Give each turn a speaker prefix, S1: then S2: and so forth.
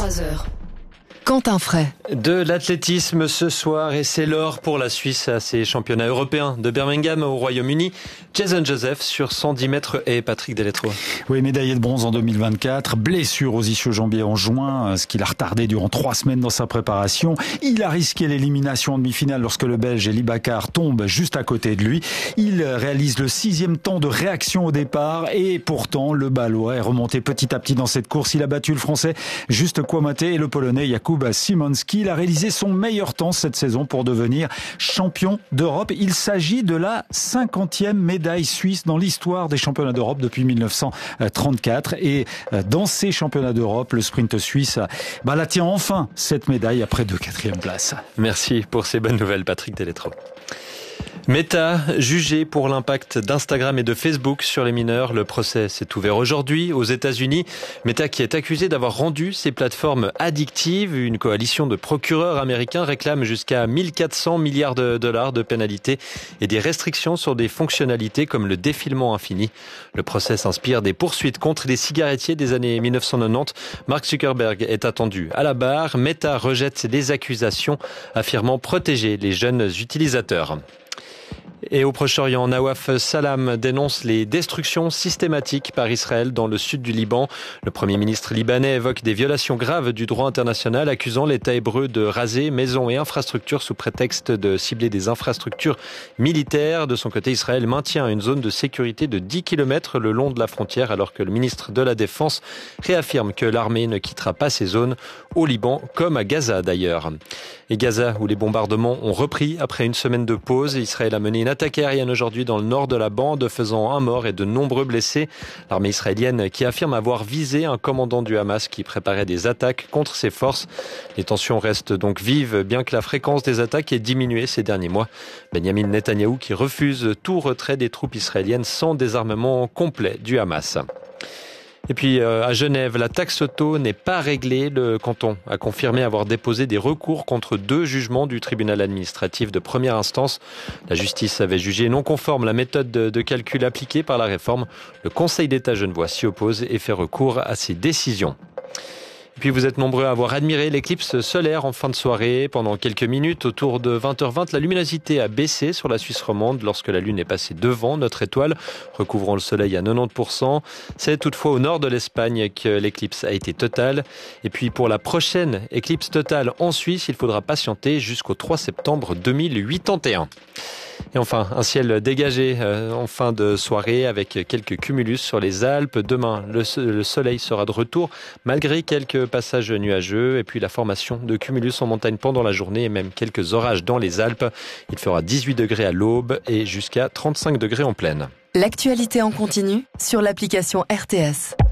S1: 23h. Quentin Fray.
S2: De l'athlétisme ce soir et c'est l'or pour la Suisse à ces championnats européens de Birmingham au Royaume-Uni. Jason Joseph sur 110 mètres et Patrick Delettre.
S3: Oui, médaillé de bronze en 2024, blessure aux ischio-jambiers en juin, ce qui l'a retardé durant 3 semaines dans sa préparation. Il a risqué l'élimination en demi-finale lorsque le Belge Elie Bakar tombe juste à côté de lui. Il réalise le 6e temps de réaction au départ et pourtant le Balois est remonté petit à petit dans cette course. Il a battu le Français Juste Kouamate et le Polonais Jakub Szymanski. Il a réalisé son meilleur temps cette saison pour devenir champion d'Europe. Il s'agit de la 50e médaille suisse dans l'histoire des championnats d'Europe depuis 1934. Et dans ces championnats d'Europe, le sprint suisse la tient enfin cette médaille après 2 quatrièmes places.
S2: Merci pour ces bonnes nouvelles, Patrick Delettre. Meta, jugé pour l'impact d'Instagram et de Facebook sur les mineurs. Le procès s'est ouvert aujourd'hui aux États-Unis. Meta qui est accusé d'avoir rendu ces plateformes addictives. Une coalition de procureurs américains réclame jusqu'à 1400 milliards de dollars de pénalités et des restrictions sur des fonctionnalités comme le défilement infini. Le procès s'inspire des poursuites contre les cigarettiers des années 1990. Mark Zuckerberg est attendu à la barre. Meta rejette les accusations, affirmant protéger les jeunes utilisateurs. Et au Proche-Orient, Nawaf Salam dénonce les destructions systématiques par Israël dans le sud du Liban. Le Premier ministre libanais évoque des violations graves du droit international, accusant l'État hébreu de raser maisons et infrastructures sous prétexte de cibler des infrastructures militaires. De son côté, Israël maintient une zone de sécurité de 10 km le long de la frontière, alors que le ministre de la Défense réaffirme que l'armée ne quittera pas ces zones au Liban, comme à Gaza d'ailleurs. Et Gaza, où les bombardements ont repris après une semaine de pause. Israël a mené une attaque aérienne aujourd'hui dans le nord de la bande, faisant un mort et de nombreux blessés. L'armée israélienne qui affirme avoir visé un commandant du Hamas qui préparait des attaques contre ses forces. Les tensions restent donc vives, bien que la fréquence des attaques ait diminué ces derniers mois. Benjamin Netanyahou qui refuse tout retrait des troupes israéliennes sans désarmement complet du Hamas. Et puis à Genève, la taxe auto n'est pas réglée. Le canton a confirmé avoir déposé des recours contre 2 jugements du tribunal administratif de première instance. La justice avait jugé non conforme la méthode de calcul appliquée par la réforme. Le Conseil d'État genevois s'y oppose et fait recours à ces décisions. Et puis vous êtes nombreux à avoir admiré l'éclipse solaire en fin de soirée. Pendant quelques minutes, autour de 20h20, la luminosité a baissé sur la Suisse romande lorsque la Lune est passée devant notre étoile, recouvrant le soleil à 90%. C'est toutefois au nord de l'Espagne que l'éclipse a été totale. Et puis pour la prochaine éclipse totale en Suisse, il faudra patienter jusqu'au 3 septembre 2081. Et enfin, un ciel dégagé en fin de soirée avec quelques cumulus sur les Alpes. Demain, le soleil sera de retour malgré quelques passages nuageux et puis la formation de cumulus en montagne pendant la journée et même quelques orages dans les Alpes. Il fera 18 degrés à l'aube et jusqu'à 35 degrés en plaine.
S1: L'actualité en continu sur l'application RTS.